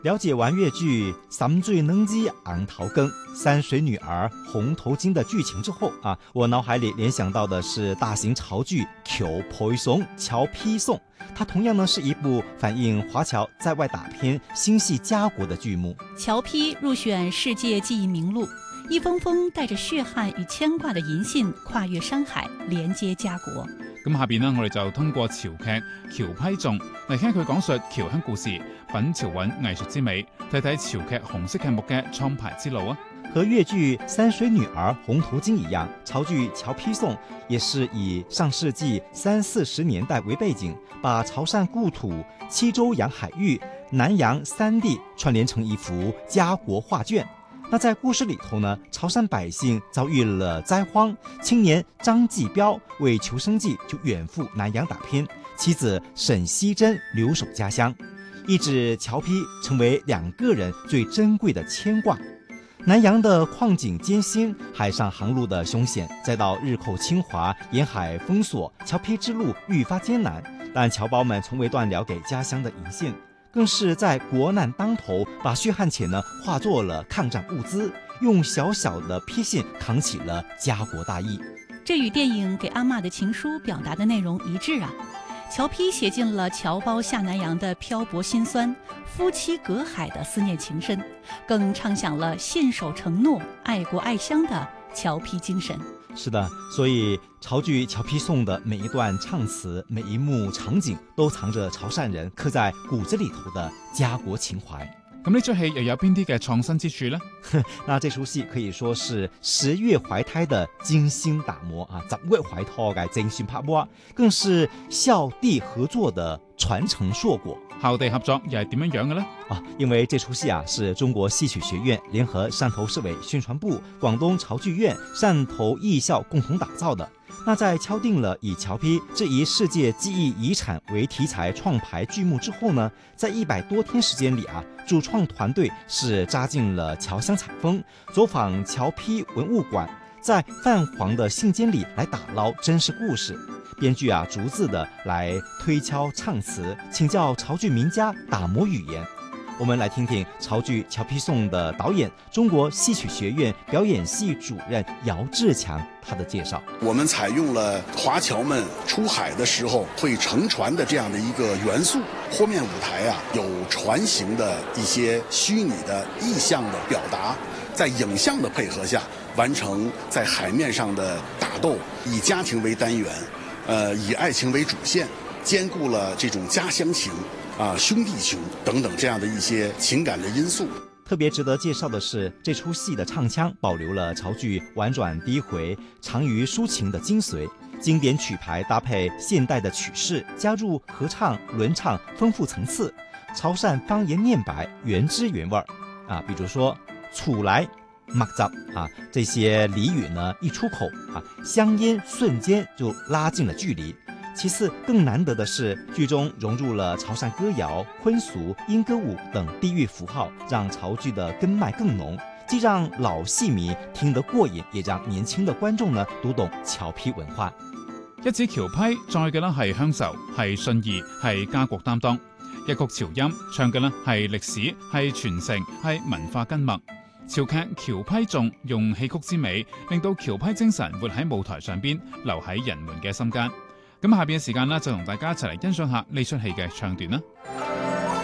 了解完粤剧《三醉能知昂桃根》山水女儿红头巾的剧情之后啊，我脑海里联想到的是大型潮剧《裘配颂》裘批颂，它同样呢是一部反映华侨在外打拼、心系家国的剧目。 裘批入选世界记忆名录，一封封帶着血汗與牽掛的銀信跨越山海，連接家國。 咁下邊呢，我哋就通過潮劇《裘批頌》嚟聽佢講述僑鄉故事、品潮韻藝術之美，睇睇潮劇紅色劇目嘅創牌之路啊！ 和粵劇《山水女兒紅頭巾》一樣，潮劇《裘批頌》也是以上世紀30-40年代為背景，把潮汕故土、七州洋海域、南洋三地串聯成一幅家國畫卷。那在故事里頭呢，潮汕百姓遭遇了災荒，青年張繼標為求生計就遠赴南洋打拼，妻子沈熙珍留守家鄉，一紙裘批成為兩個人最珍貴的牽掛。南洋的礦井艱辛，海上航路的凶險，再到日寇侵華、沿海封鎖，裘批之路愈發艱難，但僑胞們從未斷了給家鄉的銀信，更是在國難當頭，把血汗錢呢化作了抗戰物資，用小小的批信扛起了家國大義。 這與電影給阿嬷的情書表達的內容一致啊！裘批寫進了僑胞下南洋的漂泊辛酸，夫妻隔海的思念情深，更唱響了信守承諾、愛國愛鄉的裘批精神。 是的，所以潮劇《裘批頌》的每一段唱詞、每一幕場景，都藏着潮汕人刻在骨子裏頭的家國情懷。 咁呢出戲又有邊啲嘅創新之處呢？ 那這出戲可以說是10月懷胎的精心打磨啊，10月懷胎嘅精心拍磨，更是校地合作的傳承碩果。 校地合作又係點樣嘅呢？ 因為這出戲啊是中國戲曲學院聯合汕頭市委宣傳部、廣東潮劇院、汕頭藝校共同打造的。那在敲定了以裘批這一世界記憶遺產為題材創牌劇目之後呢，在100多天時間裏啊，主創團隊是扎進了僑鄉採風，走訪裘批文物館，在泛黃的信笺裏來打撈真實故事。編劇啊逐字的來推敲唱詞，請教潮劇名家打磨語言。我們來聽聽潮劇《裘批頌》的導演、中國戲曲學院表演系主任姚志強他的介紹。 我們採用了華僑們出海的時候會乘船的這樣的一個元素，豁面舞台啊有船形的一些虛擬的意象的表達，在影像的配合下完成在海面上的打鬥，以家庭為單元，以愛情為主線，兼顧了這種家鄉情兄弟情等等這樣的一些情感的因素。 特別值得介紹的是，這出戲的唱腔保留了潮劇婉轉低回、長於抒情的精髓，經典曲牌搭配現代的曲式，加入合唱、輪唱，豐富層次。潮汕方言念白原汁原味啊，比如說厝來麥汁啊，這些俚語呢一出口啊，鄉音瞬間就拉近了距離。其次，更難得的是，劇中融入了潮汕歌謠、婚俗、鶯歌舞等地域符號，讓潮劇的根脈更濃，既讓老戲迷聽得過癮，也讓年輕的觀眾呢讀懂裘批文化。 一指裘批，載嘅呢係鄉愁，係信義，係家國擔當；一曲潮音，唱嘅呢係歷史，係傳承，係文化根脈。潮劇《裘批頌》用戲曲之美，令到裘批精神活喺舞台上邊，留喺人們嘅心間。咁下邊嘅時間呢，就同大家一齊嚟欣賞下呢出戲嘅唱段啦。